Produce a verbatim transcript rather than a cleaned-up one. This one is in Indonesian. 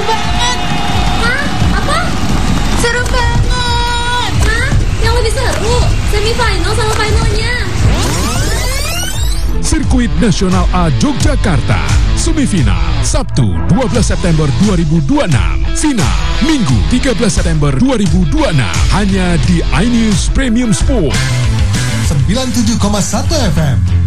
banget. Hah? Apa? Seru banget. Hah? Yang lebih seru? Semifinal sama finalnya. Sirkuit Nasional A Yogyakarta. Semifinal Sabtu dua belas September dua ribu dua puluh enam. Final Minggu tiga belas September dua ribu dua puluh enam. Hanya di iNews Premium Sport sembilan puluh tujuh koma satu F M.